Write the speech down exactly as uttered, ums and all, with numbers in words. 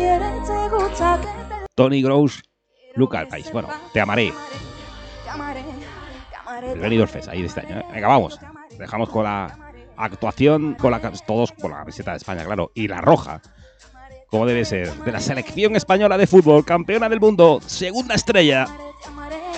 Tony Gross, Luca al país. Bueno, te amaré. El Benidorm Fest, ahí de este año, ¿eh? Venga, vamos. Dejamos con la actuación, con la, todos con la camiseta de España, claro, y la roja, como debe ser, de la selección española de fútbol, campeona del mundo, segunda estrella.